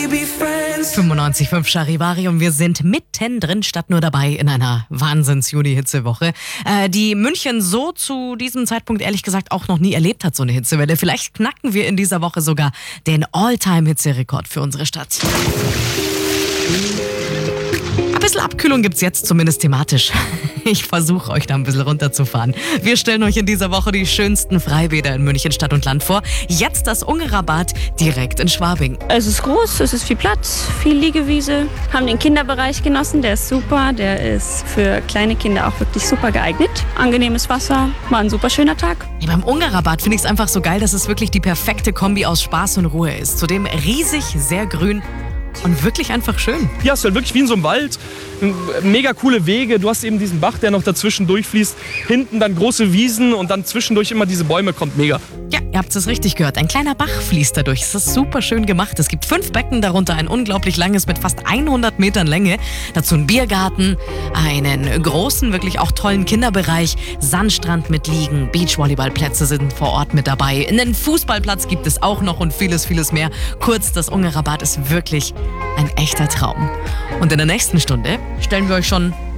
95,5 Charivari, wir sind mittendrin statt nur dabei in einer Wahnsinns-Juni-Hitzewoche, die München so zu diesem Zeitpunkt ehrlich gesagt auch noch nie erlebt hat, so eine Hitzewelle. Vielleicht knacken wir in dieser Woche sogar den All-Time-Hitzerekord für unsere Stadt. Ein bisschen Abkühlung gibt's jetzt, zumindest thematisch. Ich versuche euch da ein bisschen runterzufahren. Wir stellen euch in dieser Woche die schönsten Freibäder in München Stadt und Land vor. Jetzt das Ungerabad direkt in Schwabing. Es ist groß, es ist viel Platz, viel Liegewiese. Haben den Kinderbereich genossen, der ist super. Der ist für kleine Kinder auch wirklich super geeignet. Angenehmes Wasser, war ein super schöner Tag. Ja, beim Ungerabad finde ich es einfach so geil, dass es wirklich die perfekte Kombi aus Spaß und Ruhe ist. Zudem riesig, sehr grün und wirklich einfach schön. Ja, es ist halt wirklich wie in so einem Wald. Mega coole Wege. Du hast eben diesen Bach, der noch dazwischen durchfließt. Hinten dann große Wiesen und dann zwischendurch immer diese Bäume. Kommt mega. Ja, ihr habt es richtig gehört. Ein kleiner Bach fließt dadurch. Es ist super schön gemacht. Es gibt 5 Becken, darunter ein unglaublich langes mit fast 100 Metern Länge. Dazu einen Biergarten, einen großen, wirklich auch tollen Kinderbereich, Sandstrand mit Liegen, Beachvolleyballplätze sind vor Ort mit dabei. Einen Fußballplatz gibt es auch noch und vieles, vieles mehr. Kurz, das Ungerabad ist wirklich ein echter Traum. Und in der nächsten Stunde stellen wir euch schon